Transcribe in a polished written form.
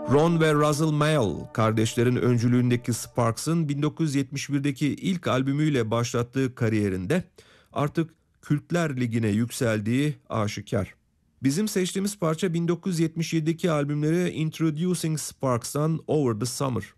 Ron ve Russell Mael kardeşlerin öncülüğündeki Sparks'ın 1971'deki ilk albümüyle başlattığı kariyerinde artık Kültler Ligi'ne yükseldiği aşikar. Bizim seçtiğimiz parça 1977'deki albümleri Introducing Sparks'tan Over the Summer.